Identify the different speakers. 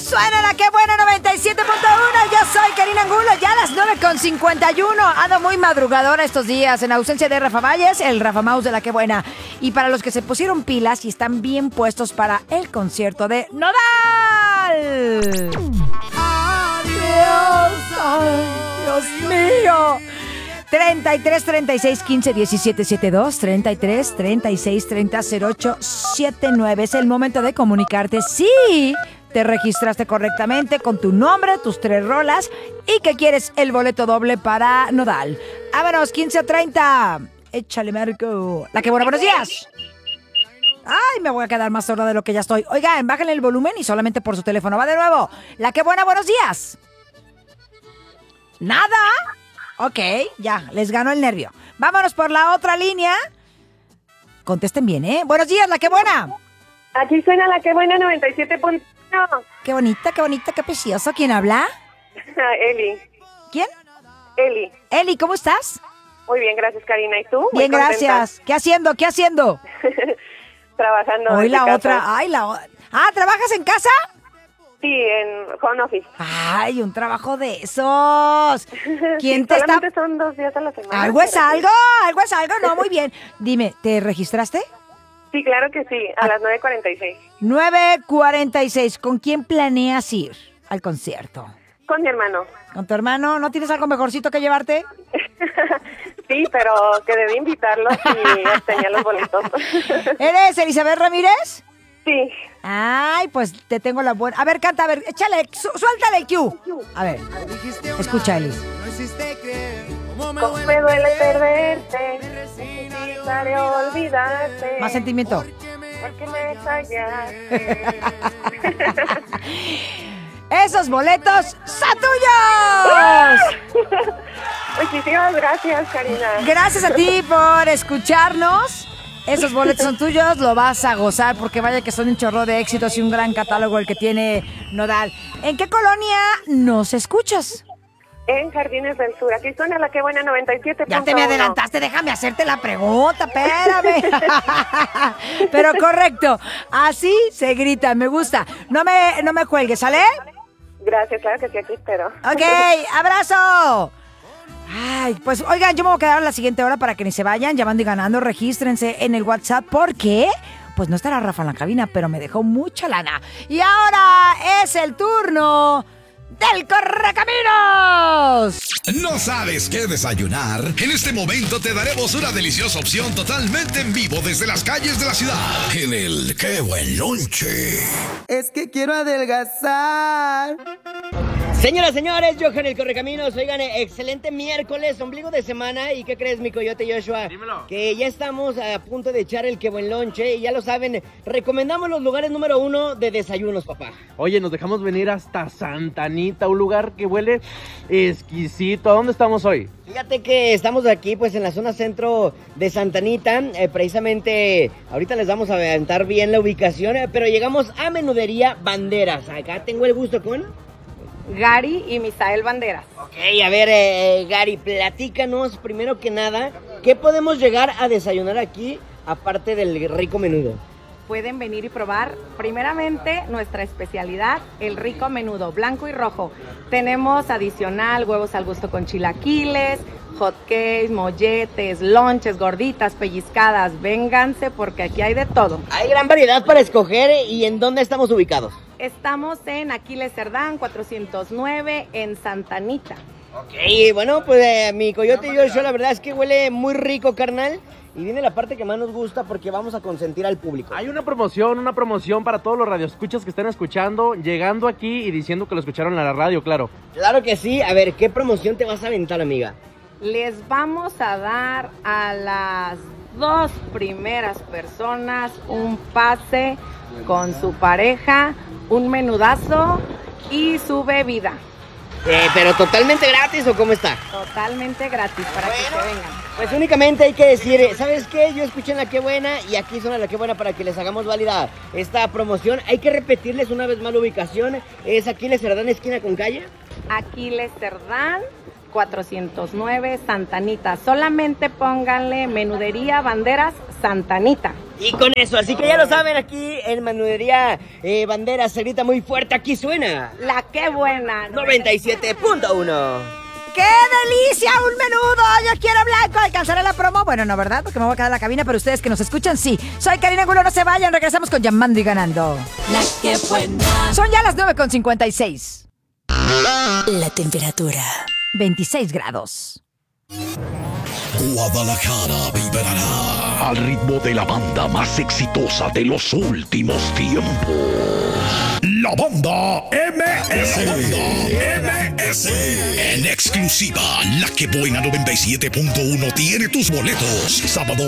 Speaker 1: Suena la que buena 97.1. Yo soy Karina Angulo, ya a las 9:51. Ando muy madrugadora estos días en ausencia de Rafa Valles, el Rafa Mouse de la que buena. Y para los que se pusieron pilas y están bien puestos para el concierto de Nodal. Adiós, ay, Dios mío. 33 36 15 17 72 33 36 30 08 79. Es el momento de comunicarte si te registraste correctamente con tu nombre, tus 3 rolas y que quieres el boleto doble para Nodal. Vámonos, 15 o 30. Échale, Marco. La que buena, buenos días. Ay, me voy a quedar más sorda de lo que ya estoy. Oigan, bájenle el volumen y solamente por su teléfono. Va de nuevo. La que buena, buenos días. ¿Nada? Ok, ya, les ganó el nervio. Vámonos por la otra línea. Contesten bien, ¿eh? Buenos días, la que buena.
Speaker 2: Aquí suena la que buena 97.1.
Speaker 1: Qué bonita, qué preciosa. ¿Quién habla?
Speaker 2: Eli.
Speaker 1: ¿Quién?
Speaker 2: Eli.
Speaker 1: Eli, ¿cómo estás?
Speaker 2: Muy bien, gracias, Karina. ¿Y tú?
Speaker 1: Bien, gracias. ¿Qué haciendo?
Speaker 2: Trabajando.
Speaker 1: Hoy la
Speaker 2: casa.
Speaker 1: otra. ¿Trabajas en casa?
Speaker 2: Sí, en home office.
Speaker 1: Ay, un trabajo de esos. ¿Quién te está...?
Speaker 2: Solamente son 2 días a la semana.
Speaker 1: Algo es algo. No, muy bien. Dime, ¿te registraste?
Speaker 2: Sí, claro que sí, a las 9:46.
Speaker 1: 9:46. ¿Con quién planeas ir al concierto?
Speaker 2: Con mi hermano.
Speaker 1: ¿Con tu hermano? ¿No tienes algo mejorcito que llevarte?
Speaker 2: Sí, pero que debí invitarlos y tenía los boletos.
Speaker 1: ¿Eres Elizabeth Ramírez?
Speaker 2: Sí.
Speaker 1: Ay, pues te tengo la buena. A ver, canta, a ver, échale, suéltale el cue. A ver, escucha, Eli.
Speaker 2: ¿Cómo me duele perderte? Necesitaré olvidarte.
Speaker 1: Más sentimiento.
Speaker 2: Porque me fallaste.
Speaker 1: ¡Esos boletos son tuyos!
Speaker 2: Muchísimas gracias, Karina.
Speaker 1: Gracias a ti por escucharnos. Esos boletos son tuyos, lo vas a gozar porque vaya que son un chorro de éxitos y un gran catálogo el que tiene Nodal. ¿En qué colonia nos escuchas?
Speaker 2: En Jardines del Sur. Aquí suena la que buena 97.1.
Speaker 1: Ya te me adelantaste, déjame hacerte la pregunta, espérame. Pero correcto, así se grita, me gusta. No me cuelgues, ¿sale?
Speaker 2: Gracias, claro que sí, aquí espero.
Speaker 1: Ok, abrazo. Ay, pues oigan, yo me voy a quedar a la siguiente hora para que ni se vayan, llamando y ganando. Regístrense en el WhatsApp. ¿Por qué? Pues no estará Rafa en la cabina, pero me dejó mucha lana. Y ahora es el turno del Correcaminos.
Speaker 3: ¿No sabes qué desayunar? En este momento te daremos una deliciosa opción totalmente en vivo desde las calles de la ciudad. En el ¡Qué buen lonche!
Speaker 4: Es que quiero adelgazar.
Speaker 5: Señoras, señores, Johan el Correcaminos. Oigan, excelente miércoles, ombligo de semana. ¿Y qué crees, mi coyote Joshua?
Speaker 6: Dímelo.
Speaker 5: Que ya estamos a punto de echar el Qué buen lonche. Y ya lo saben, recomendamos los lugares número 1 de desayunos, papá.
Speaker 6: Oye, nos dejamos venir hasta Santa Anita, un lugar que huele exquisito. ¿A dónde estamos hoy?
Speaker 5: Fíjate que estamos aquí, pues, en la zona centro de Santa Anita. Precisamente, ahorita les vamos a aventar bien la ubicación. Pero llegamos a Menudería Banderas. Acá tengo el gusto con
Speaker 7: Gary y Misael Banderas.
Speaker 5: Ok, a ver, Gary, platícanos primero que nada, ¿qué podemos llegar a desayunar aquí, aparte del rico menudo?
Speaker 7: Pueden venir y probar, primeramente, nuestra especialidad, el rico menudo, blanco y rojo. Tenemos adicional huevos al gusto con chilaquiles, hot cakes, molletes, lonches, gorditas, pellizcadas. Vénganse porque aquí hay de todo.
Speaker 5: Hay gran variedad para escoger. ¿Y en dónde estamos ubicados?
Speaker 7: Estamos en Aquiles Cerdán, 409, en Santa Anita.
Speaker 5: Ok, bueno, pues mi coyote y yo, la verdad es que huele muy rico, carnal. Y viene la parte que más nos gusta porque vamos a consentir al público.
Speaker 6: Hay una promoción para todos los radioescuchas que están escuchando, llegando aquí y diciendo que lo escucharon en la radio, claro.
Speaker 5: Claro que sí. A ver, ¿qué promoción te vas a aventar, amiga?
Speaker 7: Les vamos a dar a las 2 primeras personas un pase con su pareja, un menudazo y su bebida.
Speaker 5: ¿Pero totalmente gratis o cómo está?
Speaker 7: Totalmente gratis para que se vengan.
Speaker 5: Pues únicamente hay que decir, ¿sabes qué? Yo escuché en La Qué Buena y aquí suena La Qué Buena para que les hagamos válida esta promoción. Hay que repetirles una vez más la ubicación. Es Aquiles Cerdán, esquina con calle.
Speaker 7: Aquiles Cerdán, 409, Santa Anita. Solamente pónganle Menudería Banderas Santa Anita.
Speaker 5: Y con eso, así que ya lo saben, aquí en Menudería Banderas se grita muy fuerte, aquí suena
Speaker 7: La Qué Buena.
Speaker 5: 97.1.
Speaker 1: ¡Qué delicia! ¡Un menudo! Yo quiero blanco. ¿Alcanzaré la promo? Bueno, no, ¿verdad? Porque me voy a quedar en la cabina, pero ustedes que nos escuchan, sí. Soy Karina Angulo, no se vayan. Regresamos con Llamando y Ganando.
Speaker 8: La Qué Buena.
Speaker 1: Son ya las 9:56.
Speaker 8: La temperatura.
Speaker 1: 26 grados.
Speaker 3: Guadalajara vibrará al ritmo de la banda más exitosa de los últimos tiempos. La banda MS. En exclusiva, La Que Buena 97.1 tiene tus boletos. Sábado